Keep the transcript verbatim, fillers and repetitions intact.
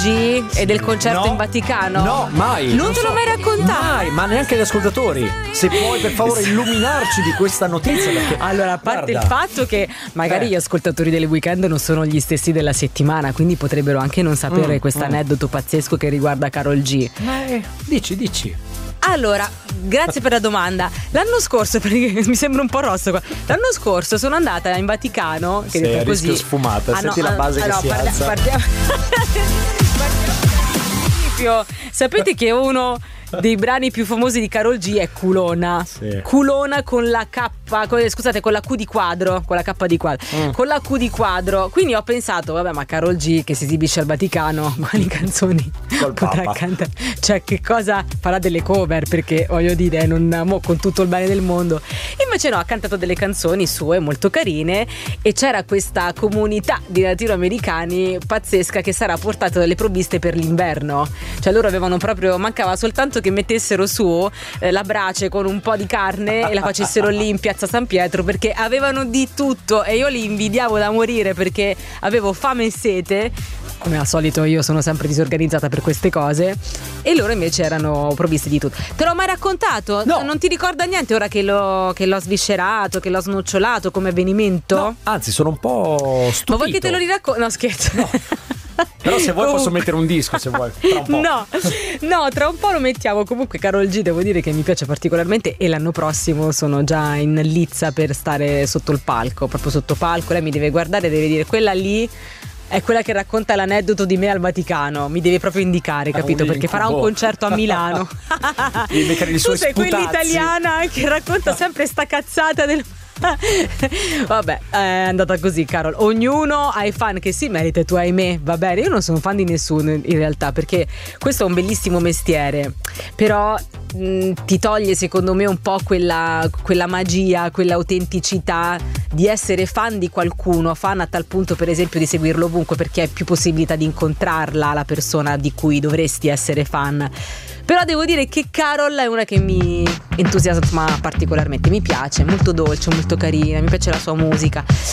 G e del concerto No. in Vaticano? No, mai. Non, te so. l'ho mai raccontato? Mai, ma neanche gli ascoltatori. Se puoi per favore illuminarci di questa notizia, perché Allora, a parte guarda, il fatto che magari Eh. gli ascoltatori del weekend non sono gli stessi della settimana, quindi potrebbero anche non sapere Mm, questo mm. aneddoto pazzesco che riguarda Karol G. Eh, dici, dici. Allora, grazie per la domanda. L'anno scorso, perché mi sembra un po' rosso qua. L'anno scorso sono andata in Vaticano, che Sì, detto a così. rischio sfumata, Ah, no, senti la ah, base ah, che no, si parla- alza. Partiamo. Partiamo dal principio. Sapete che uno dei brani più famosi di Karol G è Culona. Sì. Culona con la K, con- scusate, con la Q di quadro, con la K di quadro, Mm. con la Q di quadro. Quindi ho pensato, vabbè, ma Karol G che si esibisce al Vaticano, quali canzoni Col potrà Papa. cantare? Cioè, che cosa farà delle cover? Perché voglio dire, non mo, con tutto il bene del mondo. Invece no, ha cantato delle canzoni sue molto carine e c'era questa comunità di latinoamericani pazzesca che sarà portata dalle provviste per l'inverno. Cioè loro avevano proprio, mancava soltanto che mettessero su eh, la brace con un po' di carne e la facessero lì in piazza San Pietro, perché avevano di tutto e io li invidiavo da morire perché avevo fame e sete. Come al solito io sono sempre disorganizzata per queste cose e loro invece erano provvisti di tutto. Te l'ho mai raccontato? No. Non ti ricorda niente ora che l'ho, che l'ho sviscerato, che l'ho snocciolato come avvenimento? No, anzi, sono un po' stupito. Ma vuoi che te lo riracconto? No, scherzo. No. Però se vuoi posso mettere un disco, se vuoi, tra un po'. No, no, tra un po' lo mettiamo. Comunque Karol G devo dire che mi piace particolarmente e l'anno prossimo sono già in lizza per stare sotto il palco, proprio sotto palco. Lei mi deve guardare e deve dire: quella lì è quella che racconta l'aneddoto di me al Vaticano. Mi deve proprio indicare, capito? un Perché farà un incubo. concerto a Milano. Devi beccare i Tu suoi sei sputazzi. quell'italiana che racconta sempre sta cazzata del... Vabbè, è andata così, Carol. Ognuno ha i fan che si merita e tu hai me, va bene? Io non sono fan di nessuno in realtà, perché questo è un bellissimo mestiere, però mh, ti toglie secondo me un po' quella, quella magia, quell'autenticità di essere fan di qualcuno, fan a tal punto per esempio di seguirlo ovunque, perché hai più possibilità di incontrarla, la persona di cui dovresti essere fan. Però devo dire che Carol è una che mi entusiasma particolarmente, mi piace, molto dolce, molto carina, mi piace la sua musica.